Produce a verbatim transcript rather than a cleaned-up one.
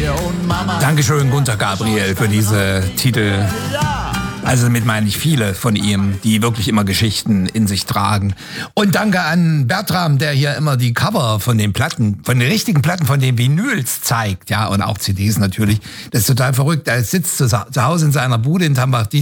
Dankeschön, Gunter Gabriel, für diese Titel. Also damit meine ich viele von ihm, die wirklich immer Geschichten in sich tragen. Und danke an Bertram, der hier immer die Cover von den Platten, von den richtigen Platten, von den Vinyls zeigt. Ja, und auch C Ds natürlich. Das ist total verrückt. Er sitzt zu Hause in seiner Bude in Tambach